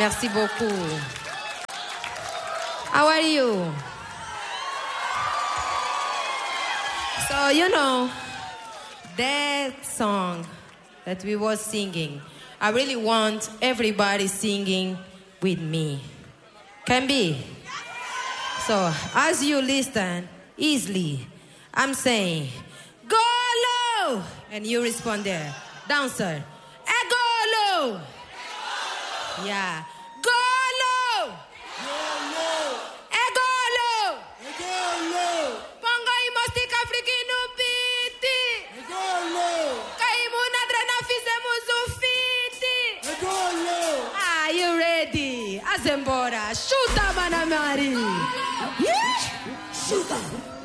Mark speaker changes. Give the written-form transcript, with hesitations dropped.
Speaker 1: Merci beaucoup. How are you? So, you know, that song that we were singing, I really want everybody singing with me. Can be? So, as you listen, easily, I'm saying, go low! And you respond there. Dancer, go low! Yeah. Go low! Go low! Pongo i mostika frikinu biti! Kaimu nadrena fizemu zufiti! Are you ready? Azembora, shoot up, Anna Marie!
Speaker 2: Shoot up!